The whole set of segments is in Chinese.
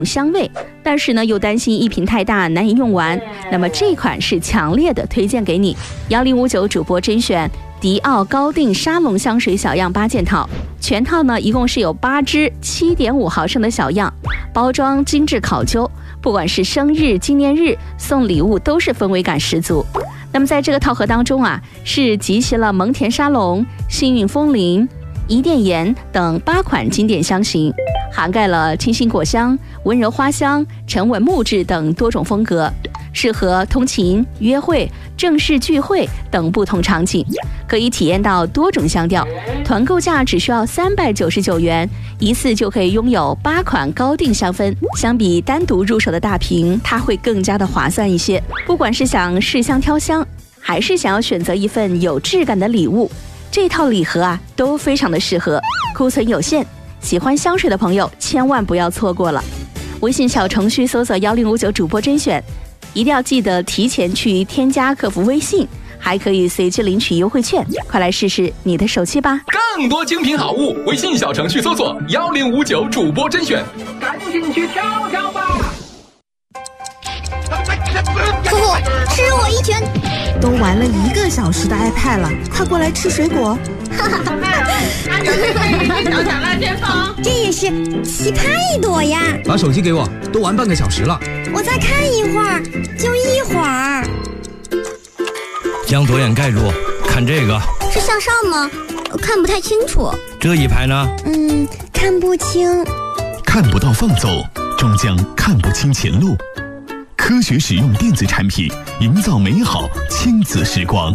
香味，但是呢又担心一瓶太大难以用完，那么这款是强烈的推荐给你。1059主播甄选迪奥高定沙龙香水小样8件套，全套呢一共是有8支7.5毫升的小样，包装精致考究，不管是生日、纪念日送礼物都是氛围感十足。那么在这个套盒当中啊，是集齐了蒙恬沙龙、幸运风铃、伊甸盐等8款经典香型，涵盖了清新果香、温柔花香、沉稳木质等多种风格，适合通勤、约会、正式聚会等不同场景，可以体验到多种香调。团购价只需要399元，一次就可以拥有8款高定香氛。相比单独入手的大瓶，它会更加的划算一些。不管是想试香挑香，还是想要选择一份有质感的礼物，这套礼盒啊都非常的适合。库存有限，喜欢香水的朋友千万不要错过了。微信小程序搜索1059主播甄选，一定要记得提前去添加客服微信，还可以随机领取优惠券，快来试试你的手气吧。 更多精品好物，微信小程序搜索1059主播甄选，赶紧去挑挑吧。 夫妇，吃我一拳！ 都玩了1个小时的 iPad 了，快过来吃水果。 小小辣先锋，这也是奇葩一朵呀！ 把手机给我，都玩半个小时了。 我再看一会儿，就一会儿。 将左眼盖住，看这个。 是向上吗？看不太清楚。 这一排呢？ 看不清。 看不到放走，终将看不清前路。科学使用电子产品，营造美好亲子时光。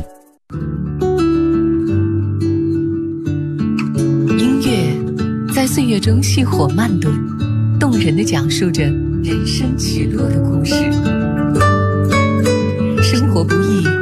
音乐在岁月中熄火慢炖，动人地讲述着人生起落的故事。生活不易，